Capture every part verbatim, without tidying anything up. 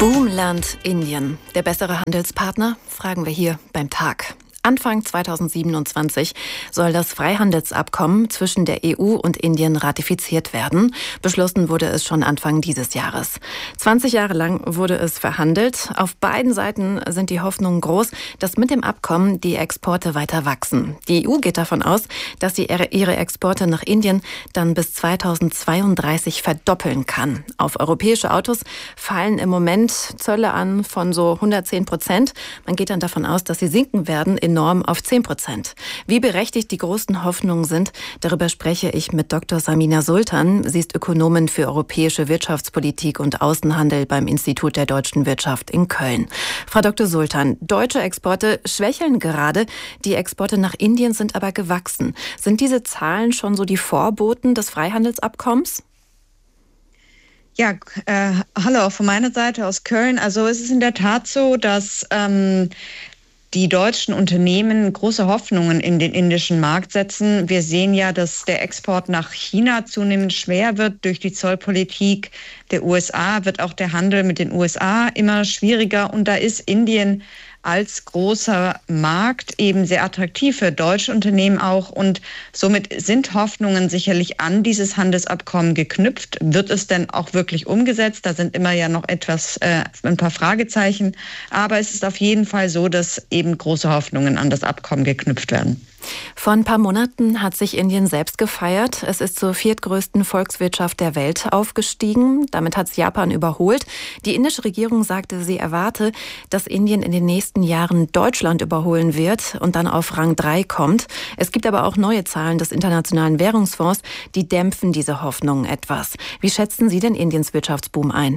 Boomland Indien. Der bessere Handelspartner? Fragen wir hier beim Tag. Anfang zweitausendsiebenundzwanzig soll das Freihandelsabkommen zwischen der E U und Indien ratifiziert werden. Beschlossen wurde es schon Anfang dieses Jahres. zwanzig Jahre lang wurde es verhandelt. Auf beiden Seiten sind die Hoffnungen groß, dass mit dem Abkommen die Exporte weiter wachsen. Die E U geht davon aus, dass sie ihre Exporte nach Indien dann bis zweitausendzweiunddreißig verdoppeln kann. Auf europäische Autos fallen im Moment Zölle an von so hundertzehn Prozent. Man geht dann davon aus, dass sie sinken werden in Norm auf zehn Prozent. Wie berechtigt die großen Hoffnungen sind, darüber spreche ich mit Doktor Samina Sultan. Sie ist Ökonomin für europäische Wirtschaftspolitik und Außenhandel beim Institut der deutschen Wirtschaft in Köln. Frau Doktor Sultan, deutsche Exporte schwächeln gerade, die Exporte nach Indien sind aber gewachsen. Sind diese Zahlen schon so die Vorboten des Freihandelsabkommens? Ja, äh, hallo auch von meiner Seite aus Köln. Also es ist in der Tat so, dass ähm, die deutschen Unternehmen große Hoffnungen in den indischen Markt setzen. Wir sehen ja, dass der Export nach China zunehmend schwer wird durch die Zollpolitik der U S A, wird auch der Handel mit den U S A immer schwieriger. Und da ist Indien als großer Markt eben sehr attraktiv für deutsche Unternehmen auch. Und somit sind Hoffnungen sicherlich an dieses Handelsabkommen geknüpft. Wird es denn auch wirklich umgesetzt? Da sind immer ja noch etwas, äh, ein paar Fragezeichen. Aber es ist auf jeden Fall so, dass eben große Hoffnungen an das Abkommen geknüpft werden. Vor ein paar Monaten hat sich Indien selbst gefeiert. Es ist zur viertgrößten Volkswirtschaft der Welt aufgestiegen. Damit hat es Japan überholt. Die indische Regierung sagte, sie erwarte, dass Indien in den nächsten Jahren Deutschland überholen wird und dann auf Rang drei kommt. Es gibt aber auch neue Zahlen des Internationalen Währungsfonds, die dämpfen diese Hoffnungen etwas. Wie schätzen Sie denn Indiens Wirtschaftsboom ein?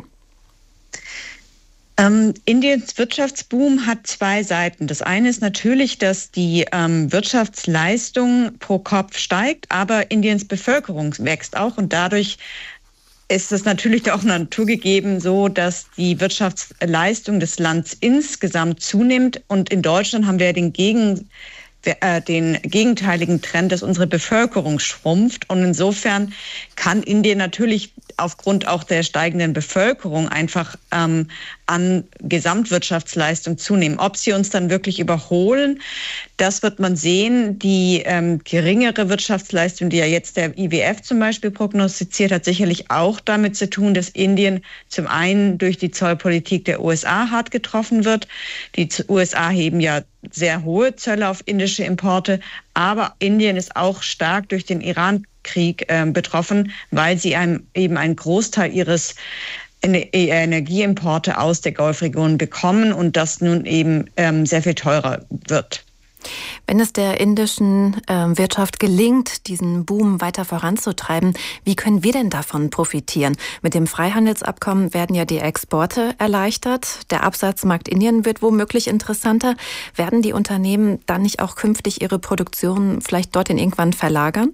Ähm, Indiens Wirtschaftsboom hat zwei Seiten. Das eine ist natürlich, dass die ähm, Wirtschaftsleistung pro Kopf steigt, aber Indiens Bevölkerung wächst auch und dadurch ist es natürlich auch naturgegeben so, dass die Wirtschaftsleistung des Landes insgesamt zunimmt. Und in Deutschland haben wir den Gegen den gegenteiligen Trend, dass unsere Bevölkerung schrumpft. Und insofern kann Indien natürlich aufgrund auch der steigenden Bevölkerung einfach ähm, an Gesamtwirtschaftsleistung zunehmen. Ob sie uns dann wirklich überholen, das wird man sehen. Die ähm, geringere Wirtschaftsleistung, die ja jetzt der I W F zum Beispiel prognostiziert, hat sicherlich auch damit zu tun, dass Indien zum einen durch die Zollpolitik der U S A hart getroffen wird. Die U S A heben ja sehr hohe Zölle auf indische Importe, aber Indien ist auch stark durch den Iran-Krieg äh, betroffen, weil sie einem, eben einen Großteil ihres Energieimporte aus der Golfregion bekommen und das nun eben ähm, sehr viel teurer wird. Wenn es der indischen äh, Wirtschaft gelingt, diesen Boom weiter voranzutreiben, wie können wir denn davon profitieren? Mit dem Freihandelsabkommen werden ja die Exporte erleichtert. Der Absatzmarkt Indien wird womöglich interessanter. Werden die Unternehmen dann nicht auch künftig ihre Produktion vielleicht dorthin irgendwann verlagern?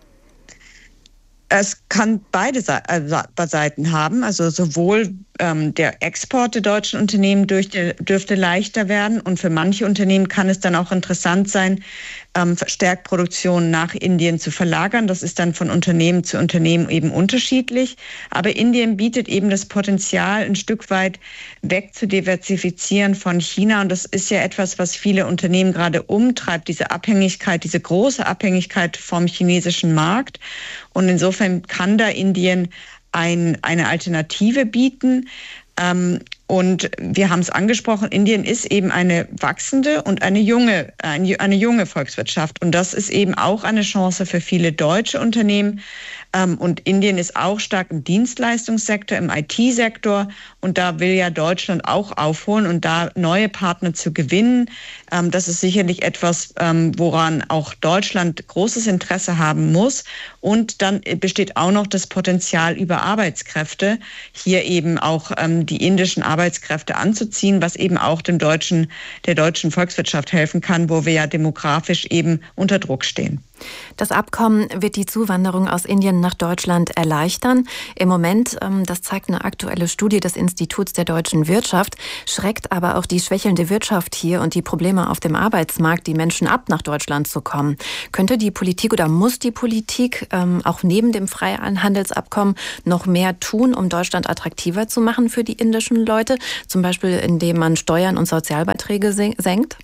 Es kann beide Seiten haben, also sowohl ähm, der Export der deutschen Unternehmen dürfte, dürfte leichter werden und für manche Unternehmen kann es dann auch interessant sein, ähm, verstärkt Produktion nach Indien zu verlagern. Das ist dann von Unternehmen zu Unternehmen eben unterschiedlich. Aber Indien bietet eben das Potenzial, ein Stück weit weg zu diversifizieren von China. Und das ist ja etwas, was viele Unternehmen gerade umtreibt, diese Abhängigkeit, diese große Abhängigkeit vom chinesischen Markt. Und insofern kann da Indien ein, eine Alternative bieten. Ähm, und wir haben es angesprochen, Indien ist eben eine wachsende und eine junge, eine, eine junge Volkswirtschaft. Und das ist eben auch eine Chance für viele deutsche Unternehmen. Ähm, und Indien ist auch stark im Dienstleistungssektor, im I T-Sektor. Und da will ja Deutschland auch aufholen und da neue Partner zu gewinnen. Ähm, das ist sicherlich etwas, ähm, woran auch Deutschland großes Interesse haben muss. Und dann besteht auch noch das Potenzial über Arbeitskräfte, hier eben auch ähm, die indischen Arbeitskräfte anzuziehen, was eben auch dem deutschen, der deutschen Volkswirtschaft helfen kann, wo wir ja demografisch eben unter Druck stehen. Das Abkommen wird die Zuwanderung aus Indien nach Deutschland erleichtern. Im Moment, das zeigt eine aktuelle Studie des Instituts der deutschen Wirtschaft, schreckt aber auch die schwächelnde Wirtschaft hier und die Probleme auf dem Arbeitsmarkt die Menschen ab, nach Deutschland zu kommen. Könnte die Politik oder muss die Politik ähm, auch neben dem Freihandelsabkommen noch mehr tun, um Deutschland attraktiver zu machen für die die indischen Leute, zum Beispiel indem man Steuern und Sozialbeiträge senkt?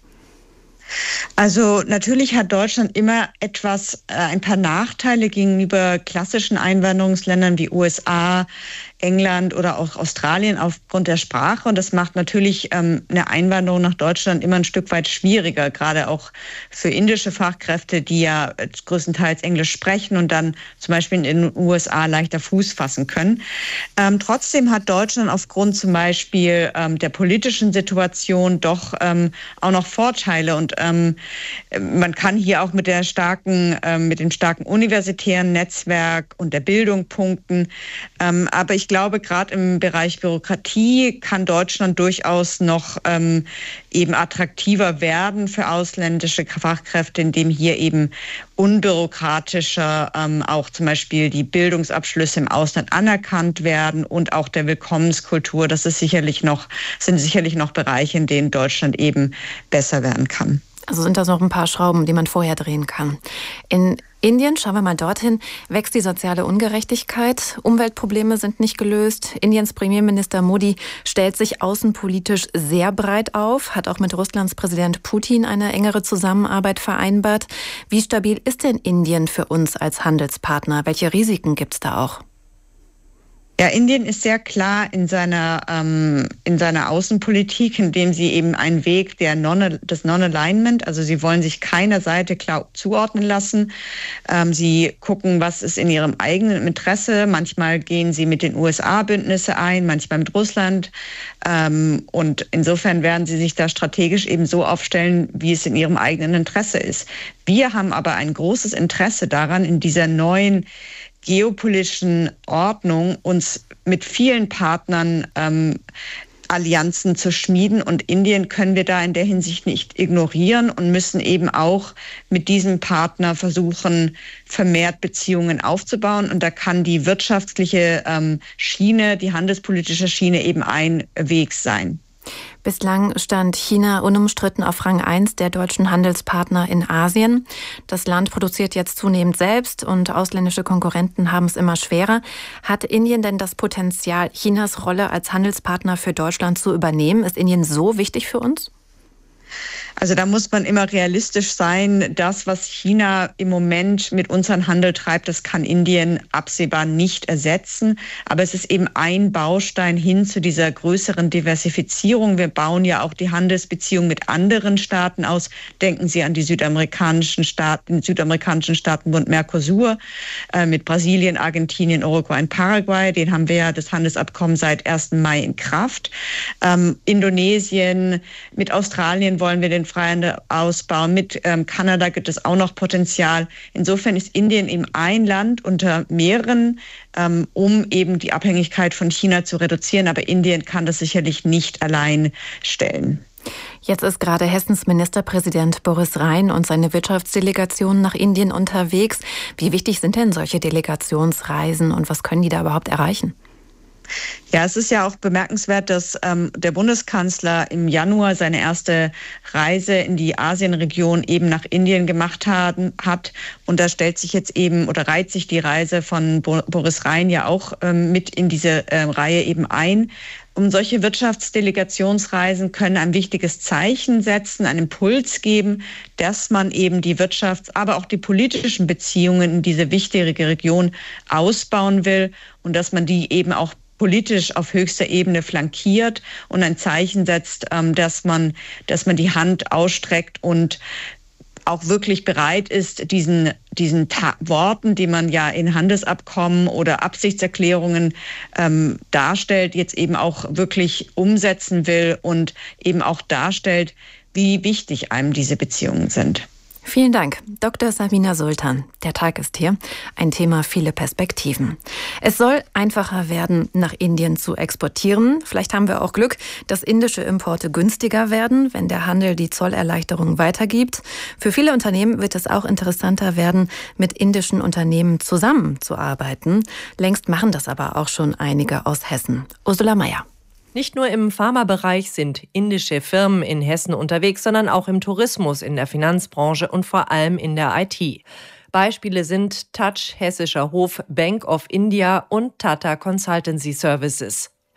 Also natürlich hat Deutschland immer etwas, äh, ein paar Nachteile gegenüber klassischen Einwanderungsländern wie U S A, England oder auch Australien aufgrund der Sprache. Und das macht natürlich ähm, eine Einwanderung nach Deutschland immer ein Stück weit schwieriger, gerade auch für indische Fachkräfte, die ja größtenteils Englisch sprechen und dann zum Beispiel in den U S A leichter Fuß fassen können. Ähm, trotzdem hat Deutschland aufgrund zum Beispiel ähm, der politischen Situation doch ähm, auch noch Vorteile. Und ähm, man kann hier auch mit der starken, ähm, mit dem starken universitären Netzwerk und der Bildung punkten. Ähm, aber ich Ich glaube, gerade im Bereich Bürokratie kann Deutschland durchaus noch ähm, eben attraktiver werden für ausländische Fachkräfte, indem hier eben unbürokratischer ähm, auch zum Beispiel die Bildungsabschlüsse im Ausland anerkannt werden und auch der Willkommenskultur. Das ist sicherlich noch, sind sicherlich noch Bereiche, in denen Deutschland eben besser werden kann. Also sind das noch ein paar Schrauben, die man vorher drehen kann. In Indien, schauen wir mal dorthin, wächst die soziale Ungerechtigkeit. Umweltprobleme sind nicht gelöst. Indiens Premierminister Modi stellt sich außenpolitisch sehr breit auf, hat auch mit Russlands Präsident Putin eine engere Zusammenarbeit vereinbart. Wie stabil ist denn Indien für uns als Handelspartner? Welche Risiken gibt es da auch? Ja, Indien ist sehr klar in seiner, ähm, in seiner Außenpolitik, indem sie eben einen Weg der Non- des Non-Alignment, also sie wollen sich keiner Seite klar zuordnen lassen. Ähm, sie gucken, was ist in ihrem eigenen Interesse. Manchmal gehen sie mit den U S A Bündnisse ein, manchmal mit Russland. Ähm, und insofern werden sie sich da strategisch eben so aufstellen, wie es in ihrem eigenen Interesse ist. Wir haben aber ein großes Interesse daran, in dieser neuen geopolitischen Ordnung uns mit vielen Partnern ähm, Allianzen zu schmieden. Und Indien können wir da in der Hinsicht nicht ignorieren und müssen eben auch mit diesem Partner versuchen, vermehrt Beziehungen aufzubauen. Und da kann die wirtschaftliche ähm, Schiene, die handelspolitische Schiene eben ein Weg sein. Bislang stand China unumstritten auf Rang eins der deutschen Handelspartner in Asien. Das Land produziert jetzt zunehmend selbst und ausländische Konkurrenten haben es immer schwerer. Hat Indien denn das Potenzial, Chinas Rolle als Handelspartner für Deutschland zu übernehmen? Ist Indien so wichtig für uns? Also da muss man immer realistisch sein. Das, was China im Moment mit unserem Handel treibt, das kann Indien absehbar nicht ersetzen. Aber es ist eben ein Baustein hin zu dieser größeren Diversifizierung. Wir bauen ja auch die Handelsbeziehungen mit anderen Staaten aus. Denken Sie an die südamerikanischen Staaten, den südamerikanischen Staatenbund Mercosur äh, mit Brasilien, Argentinien, Uruguay und Paraguay. Den haben wir ja das Handelsabkommen seit ersten Mai in Kraft. Ähm, Indonesien, mit Australien wollen wir den Freihandel ausbauen. Mit ähm, Kanada gibt es auch noch Potenzial. Insofern ist Indien eben ein Land unter mehreren, ähm, um eben die Abhängigkeit von China zu reduzieren. Aber Indien kann das sicherlich nicht allein stellen. Jetzt ist gerade Hessens Ministerpräsident Boris Rhein und seine Wirtschaftsdelegation nach Indien unterwegs. Wie wichtig sind denn solche Delegationsreisen und was können die da überhaupt erreichen? Ja, es ist ja auch bemerkenswert, dass ähm, der Bundeskanzler im Januar seine erste Reise in die Asienregion eben nach Indien gemacht haben, hat. Und da stellt sich jetzt eben oder reiht sich die Reise von Bo- Boris Rhein ja auch ähm, mit in diese äh, Reihe eben ein. Um solche Wirtschaftsdelegationsreisen können ein wichtiges Zeichen setzen, einen Impuls geben, dass man eben die Wirtschafts-, aber auch die politischen Beziehungen in diese wichtige Region ausbauen will und dass man die eben auch politisch auf höchster Ebene flankiert und ein Zeichen setzt, dass man, dass man die Hand ausstreckt und auch wirklich bereit ist, diesen, diesen Ta- Worten, die man ja in Handelsabkommen oder Absichtserklärungen ähm, darstellt, jetzt eben auch wirklich umsetzen will und eben auch darstellt, wie wichtig einem diese Beziehungen sind. Vielen Dank, Doktor Sabina Sultan. Der Tag ist hier. Ein Thema, viele Perspektiven. Es soll einfacher werden, nach Indien zu exportieren. Vielleicht haben wir auch Glück, dass indische Importe günstiger werden, wenn der Handel die Zollerleichterung weitergibt. Für viele Unternehmen wird es auch interessanter werden, mit indischen Unternehmen zusammenzuarbeiten. Längst machen das aber auch schon einige aus Hessen. Ursula Mayer. Nicht nur im Pharmabereich sind indische Firmen in Hessen unterwegs, sondern auch im Tourismus, in der Finanzbranche und vor allem in der I T. Beispiele sind Touch, Hessischer Hof, Bank of India und Tata Consultancy Services.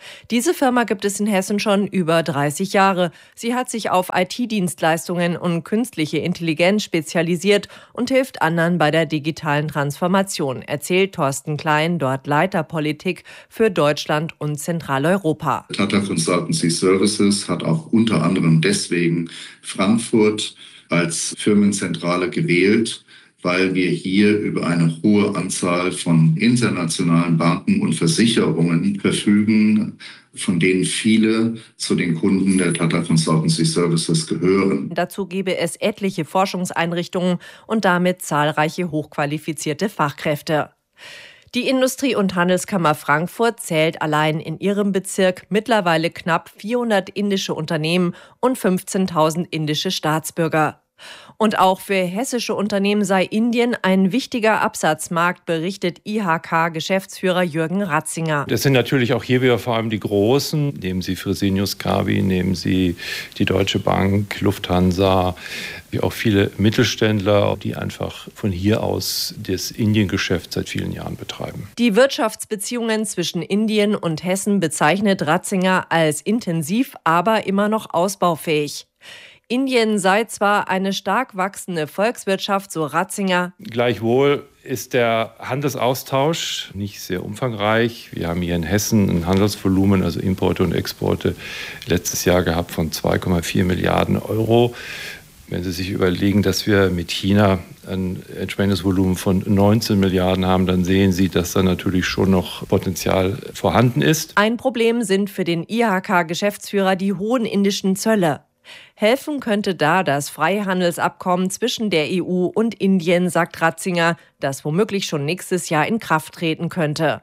Diese Firma gibt es in Hessen schon über dreißig Jahre. Sie hat sich auf I T-Dienstleistungen und künstliche Intelligenz spezialisiert und hilft anderen bei der digitalen Transformation, erzählt Thorsten Klein, dort Leiter Politik für Deutschland und Zentraleuropa. Tata Consultancy Services hat auch unter anderem deswegen Frankfurt als Firmenzentrale gewählt, weil wir hier über eine hohe Anzahl von internationalen Banken und Versicherungen verfügen, von denen viele zu den Kunden der Tata Consultancy Services gehören. Dazu gebe es etliche Forschungseinrichtungen und damit zahlreiche hochqualifizierte Fachkräfte. Die Industrie- und Handelskammer Frankfurt zählt allein in ihrem Bezirk mittlerweile knapp vierhundert indische Unternehmen und fünfzehntausend indische Staatsbürger. Und auch für hessische Unternehmen sei Indien ein wichtiger Absatzmarkt, berichtet I H K-Geschäftsführer Jürgen Ratzinger. Das sind natürlich auch hier wieder vor allem die Großen. Nehmen Sie Fresenius Kabi, nehmen Sie die Deutsche Bank, Lufthansa, wie auch viele Mittelständler, die einfach von hier aus das Indiengeschäft seit vielen Jahren betreiben. Die Wirtschaftsbeziehungen zwischen Indien und Hessen bezeichnet Ratzinger als intensiv, aber immer noch ausbaufähig. Indien sei zwar eine stark wachsende Volkswirtschaft, so Ratzinger. Gleichwohl ist der Handelsaustausch nicht sehr umfangreich. Wir haben hier in Hessen ein Handelsvolumen, also Importe und Exporte, letztes Jahr gehabt von zwei Komma vier Milliarden Euro. Wenn Sie sich überlegen, dass wir mit China ein entsprechendes Volumen von neunzehn Milliarden haben, dann sehen Sie, dass da natürlich schon noch Potenzial vorhanden ist. Ein Problem sind für den I H K-Geschäftsführer die hohen indischen Zölle. Helfen könnte da das Freihandelsabkommen zwischen der E U und Indien, sagt Ratzinger, das womöglich schon nächstes Jahr in Kraft treten könnte.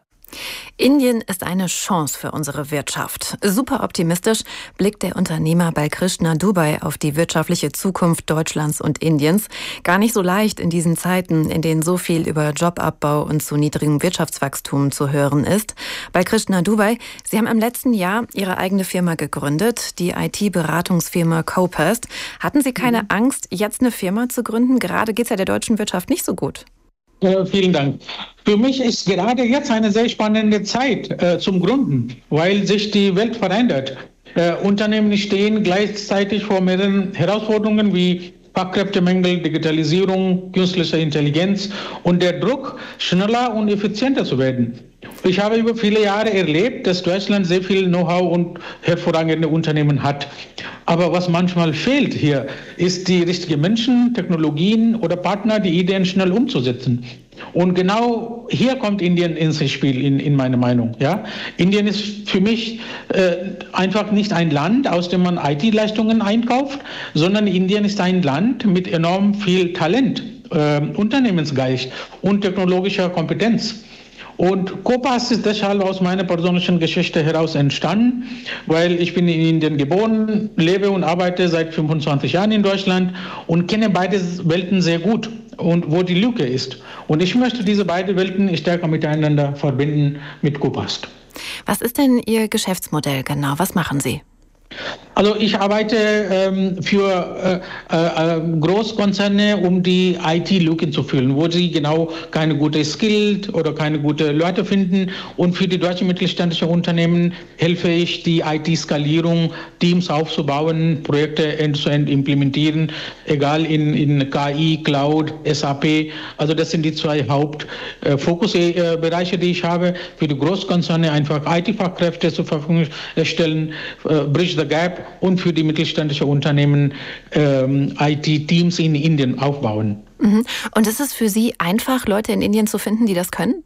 Indien ist eine Chance für unsere Wirtschaft. Super optimistisch blickt der Unternehmer Balkrishna Dubey auf die wirtschaftliche Zukunft Deutschlands und Indiens. Gar nicht so leicht in diesen Zeiten, in denen so viel über Jobabbau und zu niedrigem Wirtschaftswachstum zu hören ist. Balkrishna Dubey, Sie haben im letzten Jahr Ihre eigene Firma gegründet, die I T-Beratungsfirma Copast. Hatten Sie keine mhm. Angst, jetzt eine Firma zu gründen? Gerade geht es ja der deutschen Wirtschaft nicht so gut. Äh, vielen Dank. Für mich ist gerade jetzt eine sehr spannende Zeit äh, zum Gründen, weil sich die Welt verändert. Äh, Unternehmen stehen gleichzeitig vor mehreren Herausforderungen wie Fachkräftemangel, Digitalisierung, künstliche Intelligenz und der Druck, schneller und effizienter zu werden. Ich habe über viele Jahre erlebt, dass Deutschland sehr viel Know-how und hervorragende Unternehmen hat. Aber was manchmal fehlt hier, ist die richtigen Menschen, Technologien oder Partner, die Ideen schnell umzusetzen. Und genau hier kommt Indien ins Spiel, in, in meiner Meinung. Ja? Indien ist für mich äh, einfach nicht ein Land, aus dem man I T-Leistungen einkauft, sondern Indien ist ein Land mit enorm viel Talent, äh, Unternehmensgeist und technologischer Kompetenz. Und Copast ist deshalb aus meiner persönlichen Geschichte heraus entstanden, weil ich bin in Indien geboren, lebe und arbeite seit fünfundzwanzig Jahren in Deutschland und kenne beide Welten sehr gut und wo die Lücke ist. Und ich möchte diese beiden Welten stärker miteinander verbinden mit Copast. Was ist denn Ihr Geschäftsmodell genau? Was machen Sie? Also ich arbeite ähm, für äh, äh, Großkonzerne, um die I T-Lücken zu füllen, wo sie genau keine gute Skilled oder keine gute Leute finden. Und für die deutschen mittelständischen Unternehmen helfe ich, die I T-Skalierung, Teams aufzubauen, Projekte end-to-end implementieren, egal in, in K I, Cloud, S A P. Also das sind die zwei Hauptfokusbereiche, äh, die ich habe. Für die Großkonzerne einfach I T-Fachkräfte zur Verfügung stellen, äh, Bridge the Gap, und für die mittelständischen Unternehmen ähm, I T-Teams in Indien aufbauen. Mhm. Und ist es für Sie einfach, Leute in Indien zu finden, die das können?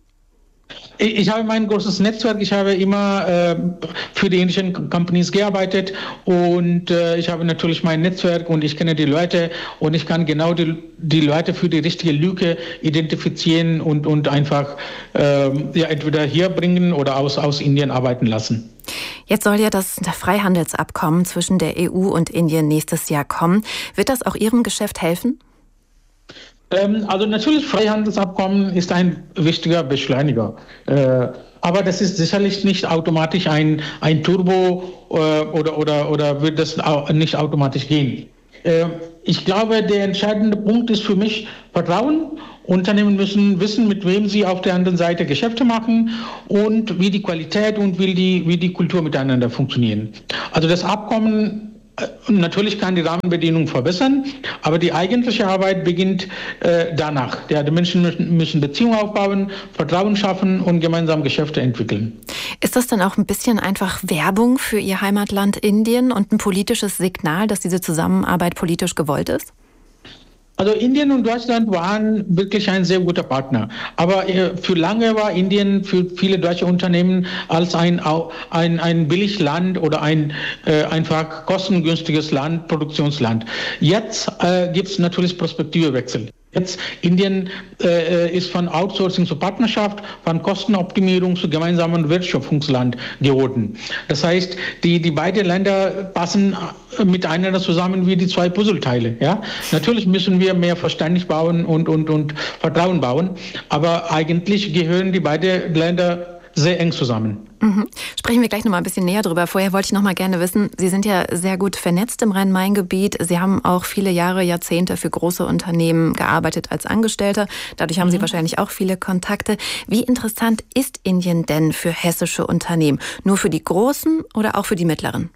Ich, ich habe mein großes Netzwerk. Ich habe immer äh, für die indischen Companies gearbeitet und äh, ich habe natürlich mein Netzwerk und ich kenne die Leute und ich kann genau die, die Leute für die richtige Lücke identifizieren und, und einfach äh, ja, entweder hier bringen oder aus, aus Indien arbeiten lassen. Jetzt soll ja das Freihandelsabkommen zwischen der E U und Indien nächstes Jahr kommen. Wird das auch Ihrem Geschäft helfen? Ähm, also natürlich, Freihandelsabkommen ist ein wichtiger Beschleuniger. Äh, aber das ist sicherlich nicht automatisch ein, ein Turbo äh, oder, oder, oder wird das nicht automatisch gehen. Äh, ich glaube, der entscheidende Punkt ist für mich Vertrauen Unternehmen müssen wissen, mit wem sie auf der anderen Seite Geschäfte machen und wie die Qualität und wie die, wie die Kultur miteinander funktionieren. Also das Abkommen natürlich kann die Rahmenbedingungen verbessern, aber die eigentliche Arbeit beginnt äh, danach. Ja, die Menschen müssen, müssen Beziehungen aufbauen, Vertrauen schaffen und gemeinsam Geschäfte entwickeln. Ist das dann auch ein bisschen einfach Werbung für Ihr Heimatland Indien und ein politisches Signal, dass diese Zusammenarbeit politisch gewollt ist? Also Indien und Deutschland waren wirklich ein sehr guter Partner. Aber für lange war Indien für viele deutsche Unternehmen als ein, ein, ein Billigland oder ein äh, einfach kostengünstiges Land, Produktionsland. Jetzt äh, gibt es natürlich Perspektivewechsel. Jetzt Indien äh, ist von Outsourcing zu Partnerschaft, von Kostenoptimierung zu gemeinsamen Wertschöpfungsland geworden. Das heißt, die, die beiden Länder passen miteinander zusammen wie die zwei Puzzleteile. Ja? Natürlich müssen wir mehr Verständnis bauen und, und, und Vertrauen bauen, aber eigentlich gehören die beiden Länder sehr eng zusammen. Mhm. Sprechen wir gleich noch mal ein bisschen näher drüber. Vorher wollte ich noch mal gerne wissen, Sie sind ja sehr gut vernetzt im Rhein-Main-Gebiet. Sie haben auch viele Jahre, Jahrzehnte für große Unternehmen gearbeitet als Angestellter. Dadurch haben mhm. Sie wahrscheinlich auch viele Kontakte. Wie interessant ist Indien denn für hessische Unternehmen? Nur für die großen oder auch für die mittleren?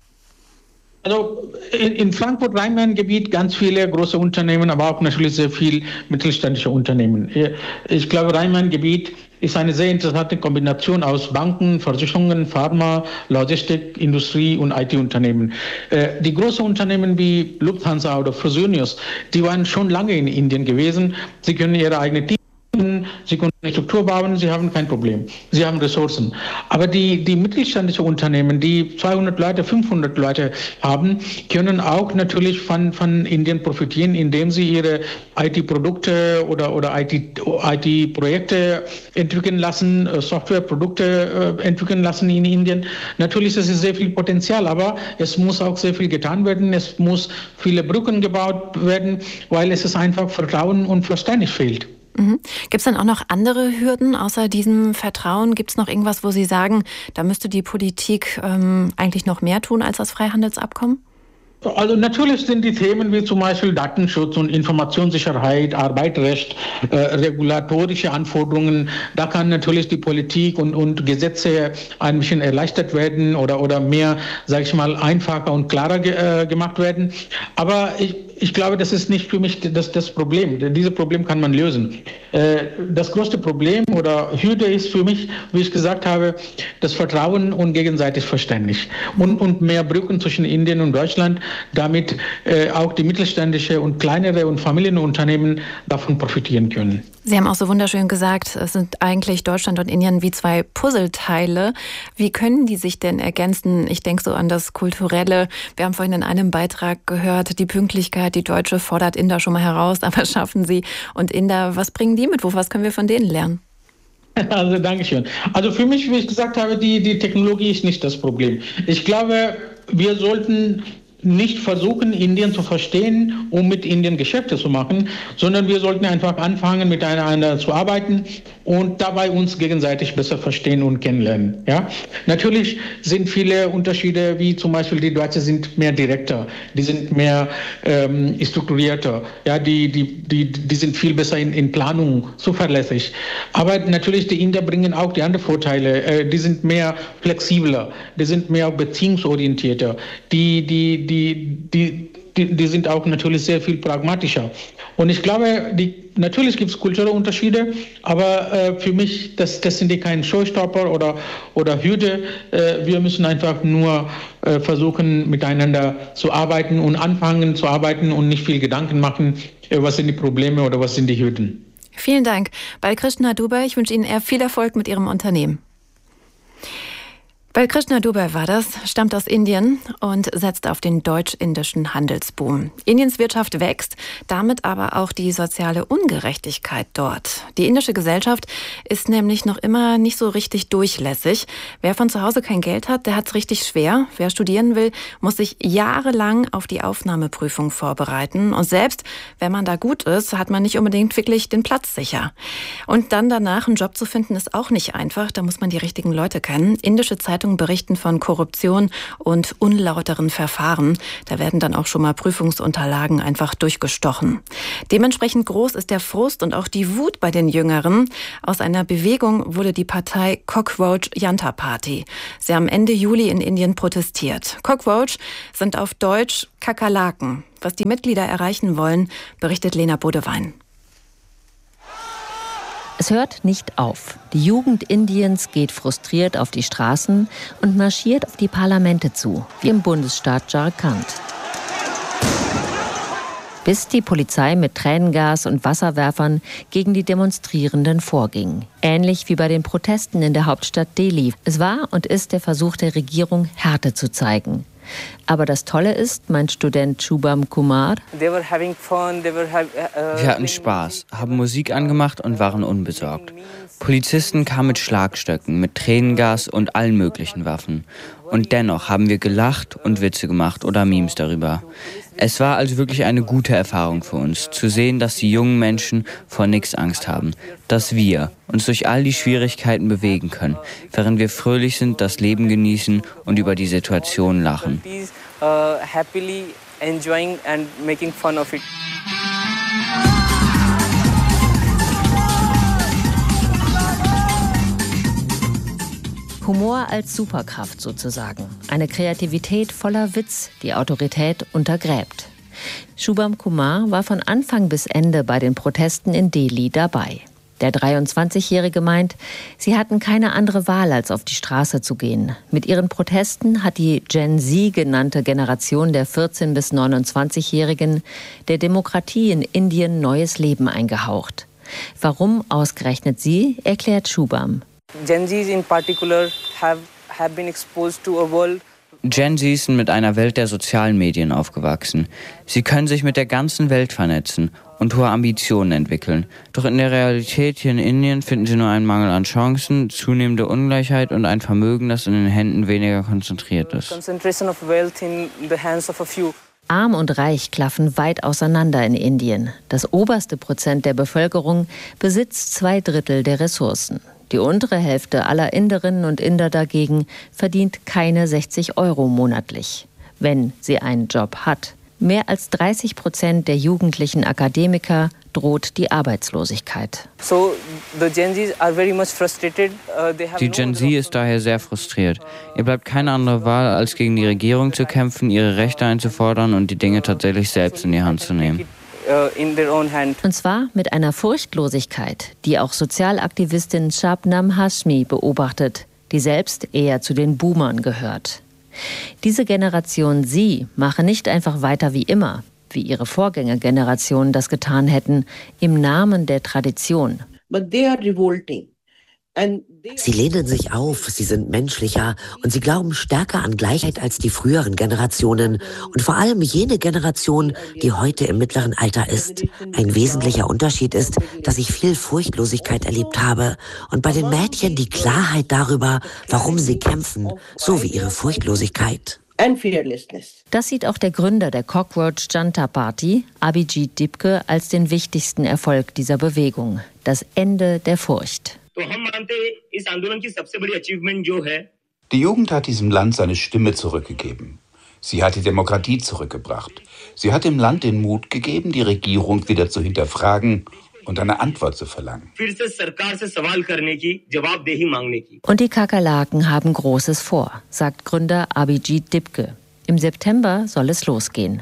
Also in Frankfurt-Rhein-Main-Gebiet ganz viele große Unternehmen, aber auch natürlich sehr viel mittelständische Unternehmen. Ich glaube, Rhein-Main-Gebiet ist eine sehr interessante Kombination aus Banken, Versicherungen, Pharma, Logistik, Industrie und I T-Unternehmen. Die großen Unternehmen wie Lufthansa oder Fresenius, die waren schon lange in Indien gewesen. Sie können ihre eigene Team Sie können eine Struktur bauen, Sie haben kein Problem. Sie haben Ressourcen. Aber die, die mittelständischen Unternehmen, die zweihundert Leute, fünfhundert Leute haben, können auch natürlich von, von Indien profitieren, indem sie ihre I T-Produkte oder, oder I T-Projekte entwickeln lassen, Softwareprodukte entwickeln lassen in Indien. Natürlich ist es sehr viel Potenzial, aber es muss auch sehr viel getan werden. Es muss viele Brücken gebaut werden, weil es ist einfach Vertrauen und Verständnis fehlt. Mhm. Gibt es dann auch noch andere Hürden außer diesem Vertrauen? Gibt es noch irgendwas, wo Sie sagen, da müsste die Politik ähm, eigentlich noch mehr tun als das Freihandelsabkommen? Also natürlich sind die Themen wie zum Beispiel Datenschutz und Informationssicherheit, Arbeitsrecht, äh, regulatorische Anforderungen. Da kann natürlich die Politik und, und Gesetze ein bisschen erleichtert werden oder, oder mehr, sage ich mal, einfacher und klarer ge, äh, gemacht werden. Aber ich, ich glaube, das ist nicht für mich das, das Problem. Dieses Problem kann man lösen. Äh, das größte Problem oder Hürde ist für mich, wie ich gesagt habe, das Vertrauen und gegenseitig Verständnis. Und, und mehr Brücken zwischen Indien und Deutschland, damit äh, auch die mittelständische und kleinere und Familienunternehmen davon profitieren können. Sie haben auch so wunderschön gesagt, es sind eigentlich Deutschland und Indien wie zwei Puzzleteile. Wie können die sich denn ergänzen? Ich denke so an das Kulturelle. Wir haben vorhin in einem Beitrag gehört, die Pünktlichkeit, die Deutsche fordert Inder schon mal heraus, aber schaffen sie. Und Inder, was bringen die mit? Was können wir von denen lernen? Also Dankeschön. Also für mich, wie ich gesagt habe, die, die Technologie ist nicht das Problem. Ich glaube, wir sollten nicht versuchen, Indien zu verstehen, um mit Indien Geschäfte zu machen, sondern wir sollten einfach anfangen, miteinander zu arbeiten und dabei uns gegenseitig besser verstehen und kennenlernen. Ja? Natürlich sind viele Unterschiede, wie zum Beispiel die Deutschen sind mehr direkter, die sind mehr ähm, strukturierter, ja? die, die, die, die sind viel besser in, in Planung, zuverlässig. Aber natürlich die Inder bringen auch die anderen Vorteile, äh, die sind mehr flexibler, die sind mehr beziehungsorientierter, die, die Die, die, die, die sind auch natürlich sehr viel pragmatischer. Und ich glaube, die, natürlich gibt es kulturelle Unterschiede, aber äh, für mich, das, das sind die kein Showstopper oder, oder Hürde. Äh, wir müssen einfach nur äh, versuchen, miteinander zu arbeiten und anfangen zu arbeiten und nicht viel Gedanken machen, äh, was sind die Probleme oder was sind die Hürden. Vielen Dank. Balkrishna Dubey, ich wünsche Ihnen eher viel Erfolg mit Ihrem Unternehmen. Balkrishna Dubey war das, stammt aus Indien und setzt auf den deutsch-indischen Handelsboom. Indiens Wirtschaft wächst, damit aber auch die soziale Ungerechtigkeit dort. Die indische Gesellschaft ist nämlich noch immer nicht so richtig durchlässig. Wer von zu Hause kein Geld hat, der hat es richtig schwer. Wer studieren will, muss sich jahrelang auf die Aufnahmeprüfung vorbereiten. Und selbst wenn man da gut ist, hat man nicht unbedingt wirklich den Platz sicher. Und dann danach einen Job zu finden, ist auch nicht einfach. Da muss man die richtigen Leute kennen. Indische Zeitung Zeitungen berichten von Korruption und unlauteren Verfahren. Da werden dann auch schon mal Prüfungsunterlagen einfach durchgestochen. Dementsprechend groß ist der Frust und auch die Wut bei den Jüngeren. Aus einer Bewegung wurde die Partei Cockroach Janata Party. Sie haben Ende Juli in Indien protestiert. Cockroach sind auf Deutsch Kakerlaken. Was die Mitglieder erreichen wollen, berichtet Lena Bodewein. Es hört nicht auf. Die Jugend Indiens geht frustriert auf die Straßen und marschiert auf die Parlamente zu, wie im Bundesstaat Jharkhand. Bis die Polizei mit Tränengas und Wasserwerfern gegen die Demonstrierenden vorging. Ähnlich wie bei den Protesten in der Hauptstadt Delhi. Es war und ist der Versuch der Regierung, Härte zu zeigen. Aber das Tolle ist, meint Student Shubham Kumar, wir hatten Spaß, haben Musik angemacht und waren unbesorgt. Polizisten kamen mit Schlagstöcken, mit Tränengas und allen möglichen Waffen. Und dennoch haben wir gelacht und Witze gemacht oder Memes darüber. Es war also wirklich eine gute Erfahrung für uns, zu sehen, dass die jungen Menschen vor nichts Angst haben, dass wir uns durch all die Schwierigkeiten bewegen können, während wir fröhlich sind, das Leben genießen und über die Situation lachen. Humor als Superkraft sozusagen. Eine Kreativität voller Witz, die Autorität untergräbt. Shubham Kumar war von Anfang bis Ende bei den Protesten in Delhi dabei. Der dreiundzwanzigjährige meint, sie hatten keine andere Wahl, als auf die Straße zu gehen. Mit ihren Protesten hat die Gen Z genannte Generation der vierzehn- bis neunundzwanzigjährigen der Demokratie in Indien neues Leben eingehaucht. Warum ausgerechnet sie, erklärt Shubham. Gen Zs in particular have, have been exposed to a world. Gen Zs sind mit einer Welt der sozialen Medien aufgewachsen. Sie können sich mit der ganzen Welt vernetzen und hohe Ambitionen entwickeln. Doch in der Realität hier in Indien finden sie nur einen Mangel an Chancen, zunehmende Ungleichheit und ein Vermögen, das in den Händen weniger konzentriert ist. Concentration of wealth in the hands of a few. Arm und Reich klaffen weit auseinander in Indien. Das oberste Prozent der Bevölkerung besitzt zwei Drittel der Ressourcen. Die untere Hälfte aller Inderinnen und Inder dagegen verdient keine sechzig Euro monatlich, wenn sie einen Job hat. Mehr als dreißig Prozent der jugendlichen Akademiker droht die Arbeitslosigkeit. So, the Gen Zs are very much frustrated. Uh, they have die Gen Z ist daher sehr frustriert. Ihr bleibt keine andere Wahl, als gegen die Regierung zu kämpfen, ihre Rechte einzufordern und die Dinge tatsächlich selbst in die Hand zu nehmen. Und zwar mit einer Furchtlosigkeit, die auch Sozialaktivistin Shabnam Hashmi beobachtet, die selbst eher zu den Boomern gehört. Diese Generation Sie mache nicht einfach weiter wie immer, wie ihre Vorgängergenerationen das getan hätten, im Namen der Tradition. But they are revolting. Sie lehnen sich auf, sie sind menschlicher und sie glauben stärker an Gleichheit als die früheren Generationen und vor allem jene Generation, die heute im mittleren Alter ist. Ein wesentlicher Unterschied ist, dass ich viel Furchtlosigkeit erlebt habe und bei den Mädchen die Klarheit darüber, warum sie kämpfen, so wie ihre Furchtlosigkeit. Das sieht auch der Gründer der Cockroach Janata Party, Abhijit Dipke, als den wichtigsten Erfolg dieser Bewegung: das Ende der Furcht. Die Jugend hat diesem Land seine Stimme zurückgegeben. Sie hat die Demokratie zurückgebracht. Sie hat dem Land den Mut gegeben, die Regierung wieder zu hinterfragen und eine Antwort zu verlangen. Und die Kakerlaken haben Großes vor, sagt Gründer Abhijit Dipke. Im September soll es losgehen.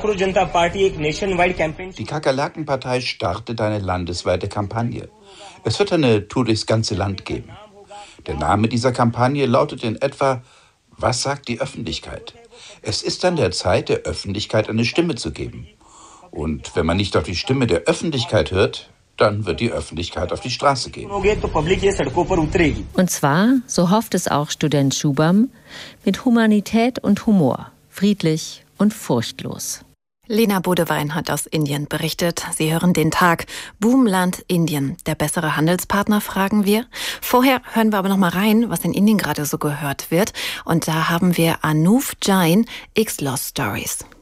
Die Kakerlakenpartei startet eine landesweite Kampagne. Es wird eine Tour durchs ganze Land geben. Der Name dieser Kampagne lautet in etwa: Was sagt die Öffentlichkeit? Es ist an der Zeit, der Öffentlichkeit eine Stimme zu geben. Und wenn man nicht auf die Stimme der Öffentlichkeit hört, dann wird die Öffentlichkeit auf die Straße gehen. Und zwar, so hofft es auch Student Shubham, mit Humanität und Humor, friedlich und furchtlos. Lena Bodewein hat aus Indien berichtet. Sie hören den Tag. Boomland Indien. Der bessere Handelspartner, fragen wir. Vorher hören wir aber noch mal rein, was in Indien gerade so gehört wird. Und da haben wir Anuv Jain, X-Lost Stories.